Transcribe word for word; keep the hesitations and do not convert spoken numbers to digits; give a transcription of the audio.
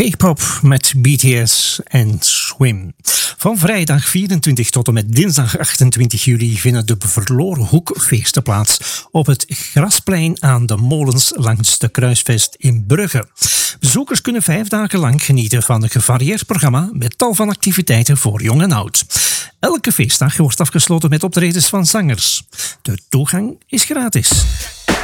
K-pop met B T S en Swim. Van vrijdag vierentwintig tot en met dinsdag achtentwintig juli vinden de Verloren Hoek feesten plaats op het Grasplein aan de molens langs de Kruisvest in Brugge. Bezoekers kunnen vijf dagen lang genieten van een gevarieerd programma met tal van activiteiten voor jong en oud. Elke feestdag wordt afgesloten met optredens van zangers. De toegang is gratis.